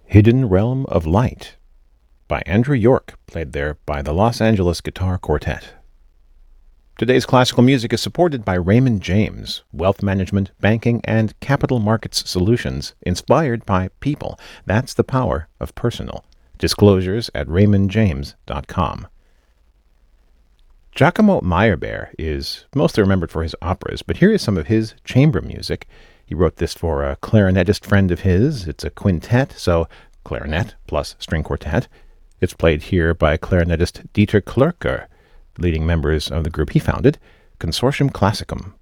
Hidden Realm of Light by Andrew York, played there by the Los Angeles Guitar Quartet. Today's classical music is supported by Raymond James, wealth management, banking, and capital markets solutions inspired by people. That's the power of personal. Disclosures at raymondjames.com. Giacomo Meyerbeer is mostly remembered for his operas, but here is some of his chamber music. He wrote this for a clarinetist friend of his. It's a quintet, so clarinet plus string quartet. It's played here by clarinetist Dieter Klürker, leading members of the group he founded, Consortium Classicum.